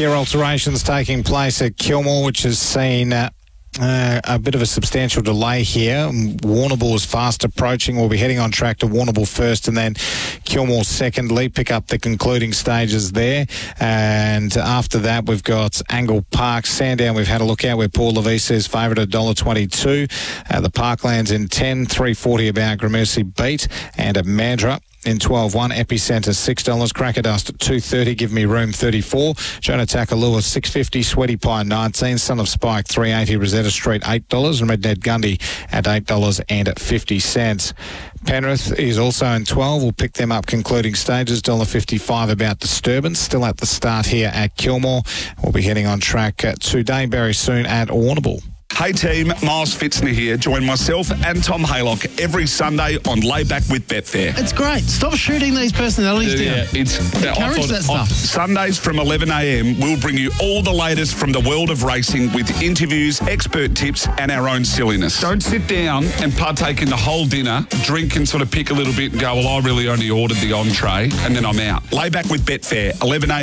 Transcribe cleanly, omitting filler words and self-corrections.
Gear alterations taking place at Kilmore, which has seen a bit of a substantial delay here. Warrnambool is fast approaching. We'll be heading on track to Warrnambool first and then Kilmore second. Lee pick up the concluding stages there. And after that, we've got Angle Park. Sandown, we've had a look at where Paul Levise is favourite at $1.22. The Parklands in 10, $3.40 about Gramercy Beat. And at Mandurah in 12.1, Epicenter $6, Cracker Dust at $2.30, Give Me Room $34, Jonah Takalua $6.50, Sweaty Pie $19, Son of Spike $3.80, Rosetta Street $8, and Red Ned Gundy at $8.50. Penrith is also in 12. We'll pick them up concluding stages. $1.55 about Disturbance. Still at the start here at Kilmore. We'll be heading on track to Daneberry soon at Warrnambool. Hey team, Miles Fitzner here. Join myself and Tom Haylock every Sunday on Layback with Betfair. It's great. Stop shooting these personalities down. Yeah, Encourage that stuff. Sundays from 11 a.m, we'll bring you all the latest from the world of racing with interviews, expert tips, and our own silliness. Don't sit down and partake in the whole dinner, drink and sort of pick a little bit and go, well, I really only ordered the entree, and then I'm out. Layback with Betfair, 11 a.m.